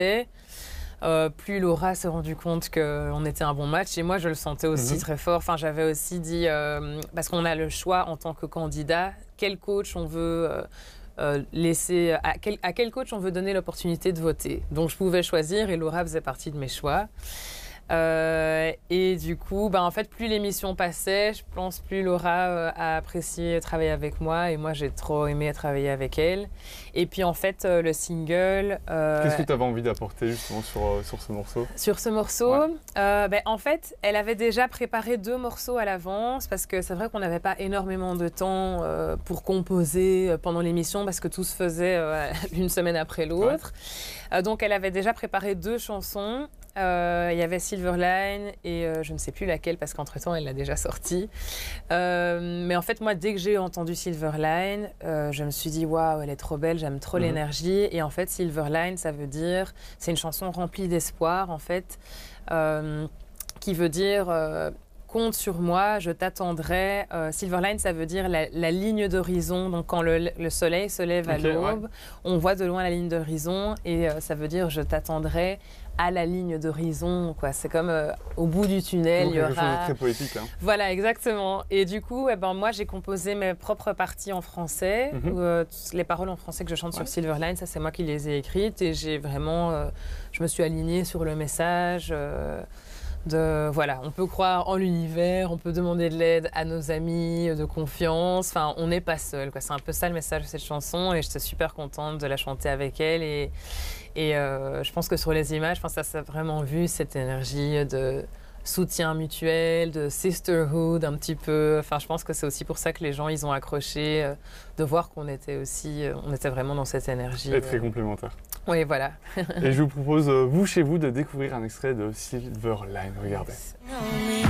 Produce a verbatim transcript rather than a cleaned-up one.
Euh, plus Laura s'est rendue compte qu'on était un bon match et moi je le sentais aussi mmh. très fort. Enfin, j'avais aussi dit, euh, parce qu'on a le choix en tant que candidat, quel coach on veut euh, euh, laisser, à quel, à quel coach on veut donner l'opportunité de voter. Donc je pouvais choisir et Laura faisait partie de mes choix. Euh, et du coup, bah, en fait, plus l'émission passait, je pense plus Laura euh, a apprécié travailler avec moi et moi j'ai trop aimé travailler avec elle. Et puis en fait, euh, le single. Euh, Qu'est-ce que tu avais envie d'apporter justement sur, euh, sur ce morceau? Sur ce morceau, ouais. euh, bah, en fait, elle avait déjà préparé deux morceaux à l'avance parce que c'est vrai qu'on n'avait pas énormément de temps euh, pour composer pendant l'émission parce que tout se faisait euh, une semaine après l'autre. Ouais. Euh, donc elle avait déjà préparé deux chansons. Euh, il y avait Silverline et euh, je ne sais plus laquelle parce qu'entre-temps elle l'a déjà sortie. Euh, mais en fait moi dès que j'ai entendu Silverline, euh, je me suis dit waouh elle est trop belle, j'aime trop mmh. l'énergie. Et en fait Silverline ça veut dire, c'est une chanson remplie d'espoir en fait, euh, qui veut dire euh, compte sur moi, je t'attendrai. Euh, Silverline, ça veut dire la, la ligne d'horizon. Donc, quand le, le soleil se lève à okay, l'aube, ouais. on voit de loin la ligne d'horizon et euh, ça veut dire je t'attendrai à la ligne d'horizon. Quoi. C'est comme euh, au bout du tunnel, il y aura... quelque chose de très poétique. Hein. Voilà, exactement. Et du coup, eh ben, moi, j'ai composé mes propres parties en français. Mm-hmm. euh, les paroles en français que je chante ouais. sur Silverline, ça, c'est moi qui les ai écrites et j'ai vraiment... Euh, je me suis alignée sur le message... Euh, De, voilà, on peut croire en l'univers, on peut demander de l'aide à nos amis, de confiance. Enfin, on n'est pas seul, quoi. C'est un peu ça le message de cette chanson et j'étais super contente de la chanter avec elle. Et, et euh, je pense que sur les images, je pense que ça s'est vraiment vu cette énergie de soutien mutuel, de sisterhood un petit peu. Enfin, je pense que c'est aussi pour ça que les gens, ils ont accroché, euh, de voir qu'on était aussi, euh, on était vraiment dans cette énergie. Et très euh... complémentaire. Oui, voilà. Et je vous propose, vous chez vous, de découvrir un extrait de Silverline. Regardez.